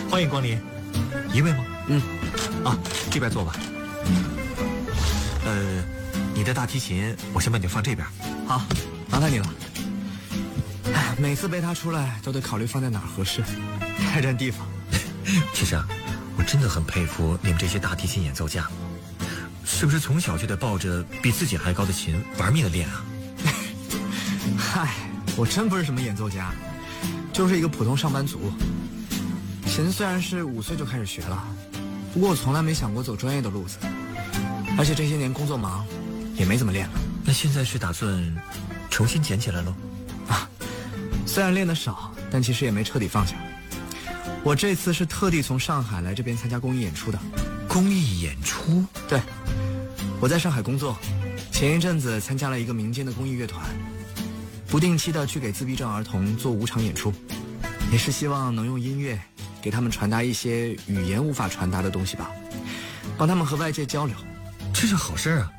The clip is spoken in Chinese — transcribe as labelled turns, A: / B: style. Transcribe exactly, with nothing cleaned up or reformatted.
A: 欢迎光临，一位吗？
B: 嗯，
A: 啊，这边坐吧。呃，你的大提琴，我先帮你放这边。
B: 好，麻烦你了。哎，每次背它出来都得考虑放在哪儿合适，太占地方。
A: 其实啊，我真的很佩服你们这些大提琴演奏家，是不是从小就得抱着比自己还高的琴玩命的练啊？
B: 嗨，我真不是什么演奏家，就是一个普通上班族。琴虽然是五岁就开始学了，不过我从来没想过走专业的路子，而且这些年工作忙，也没怎么练了。
A: 那现在是打算重新捡起来喽？
B: 啊，虽然练得少，但其实也没彻底放下。我这次是特地从上海来这边参加公益演出的。
A: 公益演出？
B: 对，我在上海工作，前一阵子参加了一个民间的公益乐团，不定期的去给自闭症儿童做五场演出，也是希望能用音乐给他们传达一些语言无法传达的东西吧，帮他们和外界交流。
A: 这是好事啊！